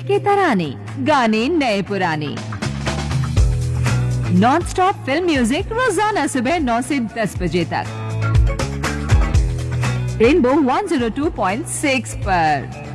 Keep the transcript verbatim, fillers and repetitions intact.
के तराने, गाने नए पुराने, नॉन स्टॉप फिल्म म्यूजिक रोजाना सुबह नौ से दस बजे तक rainbow one zero two point six पर।